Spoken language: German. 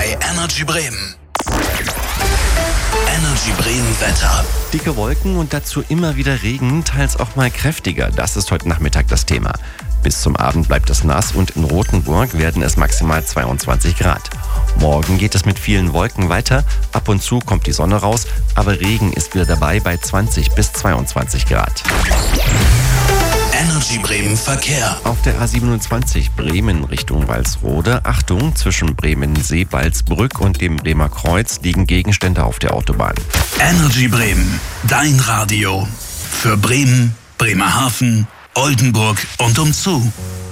bei Energy Bremen. Energy Bremen Wetter. Dicke Wolken und dazu immer wieder Regen, teils auch mal kräftiger. Das ist heute Nachmittag das Thema. Bis zum Abend bleibt es nass und in Rothenburg werden es maximal 22 Grad. Morgen geht es mit vielen Wolken weiter. Ab und zu kommt die Sonne raus, aber Regen ist wieder dabei bei 20 bis 22 Grad. Energy Bremen Verkehr. Auf der A27 Bremen Richtung Walsrode. Achtung, zwischen Bremen-Seebaldsbrück und dem Bremer Kreuz liegen Gegenstände auf der Autobahn. Energy Bremen, dein Radio. Für Bremen, Bremerhaven, Oldenburg und umzu.